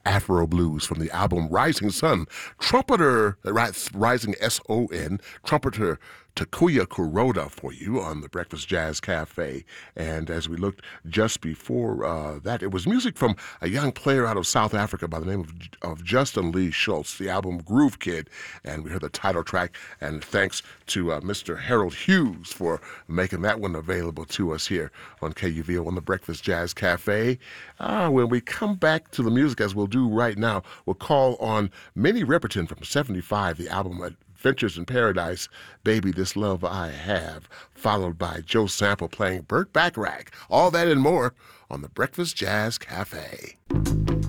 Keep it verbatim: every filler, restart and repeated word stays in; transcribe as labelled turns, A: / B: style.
A: Afro Blues from the album Rising Sun. Trumpeter, Rising S O N, trumpeter Takuya Kuroda for you on the Breakfast Jazz Cafe. And as we looked just before uh, that, it was music from a young player out of South Africa by the name of, of Justin Lee Schultz, the album Groove Kid. And we heard the title track. And thanks to uh, Mister Harold Hughes for making that one available to us here on K U V O on the Breakfast Jazz Cafe. Uh, when we come back to the music, as we'll do right now, we'll call on Minnie Riperton from seventy-five, the album Adventures in Paradise, Baby, This Love I Have, followed by Joe Sample playing Burt Bacharach. All that and more on the Breakfast Jazz Cafe.